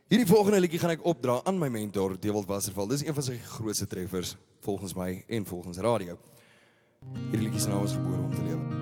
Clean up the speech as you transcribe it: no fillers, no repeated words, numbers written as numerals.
Hierdie volgende liedjie gaan ek opdra aan my mentor, Dewald Wasserval. Dis een van sy grootste treffers, volgens my en volgens radio. Hierdie liedjie se naam is Gebore om te lewe.